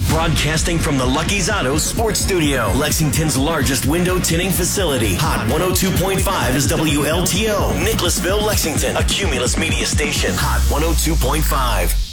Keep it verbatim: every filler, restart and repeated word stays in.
Broadcasting from the Lucky's Auto Sports Studio, Lexington's largest window tinting facility. Hot one oh two point five is W L T O. Nicholasville, Lexington, a Cumulus media station. Hot one oh two point five.